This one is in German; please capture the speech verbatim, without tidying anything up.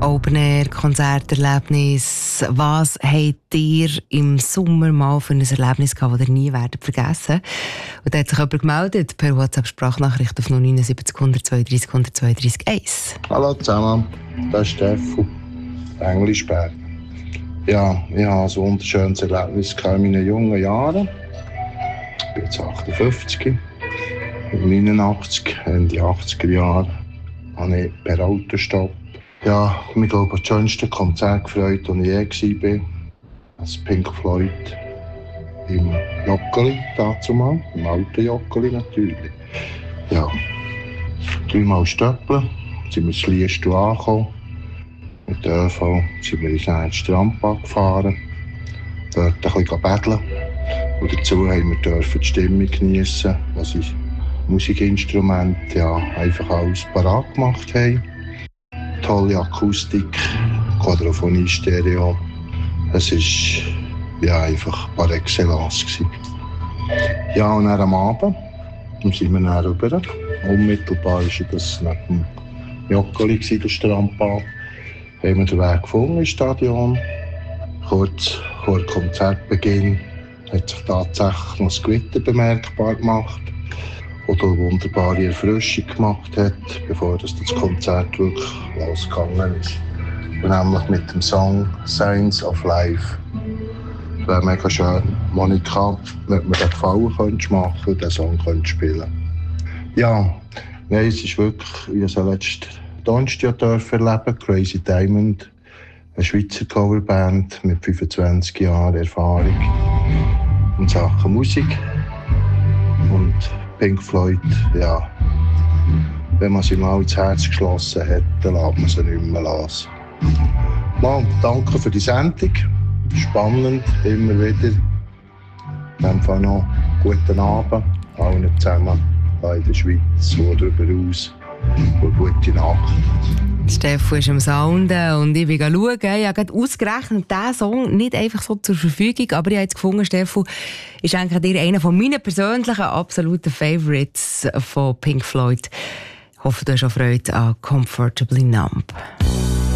Open-Air-Konzerterlebnis. Was habt ihr im Sommer mal für ein Erlebnis gehabt, das ihr nie werdet vergessen? Und da hat sich jemand gemeldet per WhatsApp-Sprachnachricht auf null neun sieben null zwei drei null zwei drei eins. Hallo zusammen, das ist Stefan, Englischberg. Ja, ich hatte ein wunderschönes Erlebnis in meinen jungen Jahren. Ich bin jetzt achtundfünfzig. neunundachtzig, Ende achtziger Jahre, habe ich per Autostopp. Ja, ich glaube, das schönste Konzert gefreut, das ich je war. Das Pink Floyd im Joggeli, dazu mal, im alten Joggeli natürlich. Ja, dreimal stöppeln, sind wir das Liestal angekommen. Mit der ÖV sind wir ins Strandbad gefahren, dort ein bisschen betteln. Und dazu haben wir dürfen die Stimmung geniessen, was ich Musikinstrumente ja einfach alles parat gemacht haben. Tolle Akustik, Quadrophonie, Stereo. Es war ja, einfach par excellence gewesen. Ja, und dann am Abend sind wir dann rüber. Unmittelbar war das neben dem Joggeli, der Strandbad. Haben wir den Weg gefunden ins Stadion. Kurz vor Konzertbeginn hat sich tatsächlich noch das Gewitter bemerkbar gemacht, das eine wunderbare Erfrischung gemacht hat, bevor das, das Konzert wirklich losgegangen ist. Und nämlich mit dem Song «Signs of Life». Das wäre mega schön. Monika, wenn mir den Gefallen könntest machen und den Song könntest spielen. Ja, nein, es ist wirklich, ich habe letzten Donnerstag erleben, Crazy Diamond, eine Schweizer Coverband mit fünfundzwanzig Jahren Erfahrung in Sachen Musik. Und Pink Floyd, ja, wenn man sie mal ins Herz geschlossen hat, dann lässt man sie nicht mehr los. Mal, danke für die Sendung. Spannend, immer wieder. In dem Fall noch guten Abend allen zusammen in der Schweiz und darüber aus. Und gute Nacht. Stefan ist am Sounden und ich bin schauen. Ich habe gerade ausgerechnet, diesen Song nicht einfach so zur Verfügung, aber ich habe jetzt gefunden, Stefan, ist eigentlich dir einer von meinen persönlichen absoluten Favorites von Pink Floyd. Ich hoffe, du hast auch Freude an «Comfortably Numb».